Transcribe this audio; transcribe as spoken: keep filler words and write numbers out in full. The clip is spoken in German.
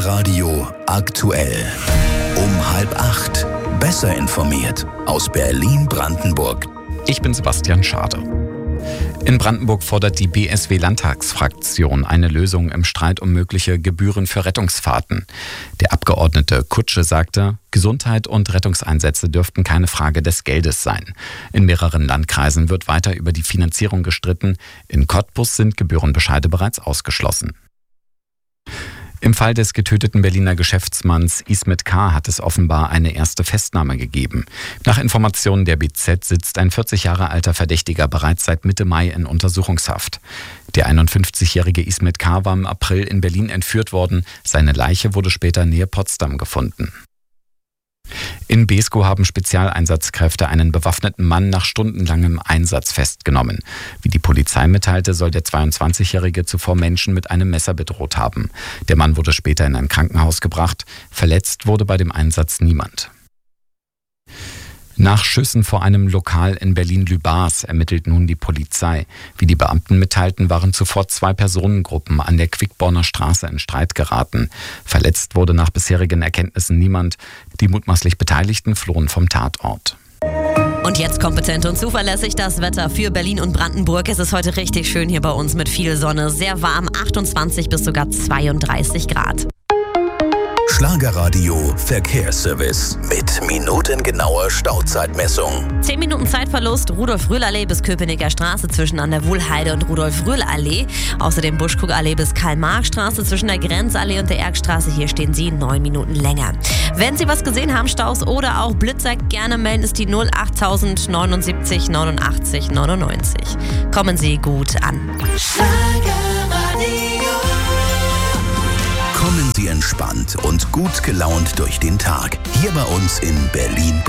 Schlagerradio aktuell. Um halb acht. Besser informiert aus Berlin-Brandenburg. Ich bin Sebastian Schade. In Brandenburg fordert die B S W-Landtagsfraktion eine Lösung im Streit um mögliche Gebühren für Rettungsfahrten. Der Abgeordnete Kutsche sagte, Gesundheit und Rettungseinsätze dürften keine Frage des Geldes sein. In mehreren Landkreisen wird weiter über die Finanzierung gestritten. In Cottbus sind Gebührenbescheide bereits ausgeschlossen. Im Fall des getöteten Berliner Geschäftsmanns Ismet K. hat es offenbar eine erste Festnahme gegeben. Nach Informationen der B Z sitzt ein vierzig Jahre alter Verdächtiger bereits seit Mitte Mai in Untersuchungshaft. Der einundfünfzigjährige Ismet K. war im April in Berlin entführt worden. Seine Leiche wurde später nähe Potsdam gefunden. In Beeskow haben Spezialeinsatzkräfte einen bewaffneten Mann nach stundenlangem Einsatz festgenommen. Wie die Polizei mitteilte, soll der zweiundzwanzigjährige zuvor Menschen mit einem Messer bedroht haben. Der Mann wurde später in ein Krankenhaus gebracht. Verletzt wurde bei dem Einsatz niemand. Nach Schüssen vor einem Lokal in Berlin-Lübars ermittelt nun die Polizei. Wie die Beamten mitteilten, waren zuvor zwei Personengruppen an der Quickborner Straße in Streit geraten. Verletzt wurde nach bisherigen Erkenntnissen niemand. Die mutmaßlich Beteiligten flohen vom Tatort. Und jetzt kompetent und zuverlässig das Wetter für Berlin und Brandenburg. Es ist heute richtig schön hier bei uns mit viel Sonne. Sehr warm, achtundzwanzig bis sogar zweiunddreißig Grad. Schlagerradio Verkehrsservice mit minutengenauer Stauzeitmessung. zehn Minuten Zeitverlust, Rudolf-Röhl-Allee bis Köpenicker Straße zwischen an der Wuhlheide und Rudolf-Röhl-Allee. Außerdem Buschkuck-Allee bis Karl-Marx-Straße zwischen der Grenzallee und der Erkstraße. Hier stehen Sie neun Minuten länger. Wenn Sie was gesehen haben, Staus oder auch Blitzer, gerne melden, ist die null acht neunundsiebzig neunundachtzig neunundneunzig. Kommen Sie gut an. Kommen Sie entspannt und gut gelaunt durch den Tag. Hier bei uns in Berlin.